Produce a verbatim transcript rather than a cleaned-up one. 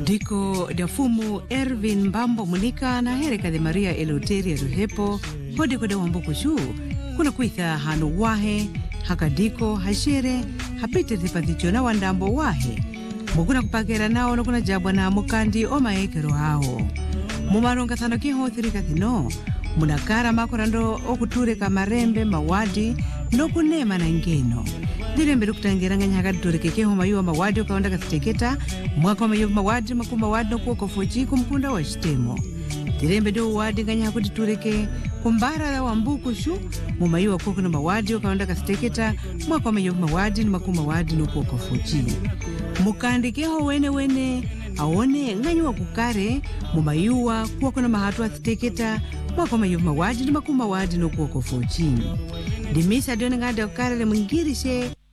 Diko dafumu Ervin Mbambo Munika na hereka de Maria Eloteria Ruhepo hodi kuda wambuku shu kuna kuitha hanu wahe hakadiko hashere hapite tipathicho na wandambo wahe mukuna kupakera nao nukuna jabwa na mukandi o maekero hao mumaronga thano kiho thirika thino munakara makorando okutureka marembe mawadi nokunema na ngeno Dirembe lukutangira nga nyaka tureke keho mayuwa mawadi ukaonda kasiteketa mwaka wa mayuwa mawadi makuma wadi no kuwa kofochi kumpunda wa shitemo. Dirembe do wadi nga nyaka tureke kumbara da wambuku shu mumayuwa kuku na mawadi ukaonda kasiteketa mwaka wa mayuwa mawadi na makuma wadi no kuwa kofochi. Mukandi keho wene wene aone nga nyuwa kukare mumayuwa kuwa kuna mahatu wa siteketa mwaka wa mayuwa mawadi na makuma wadi no kuwa kofochi. Dimisa dione nga da kukare le mungirishe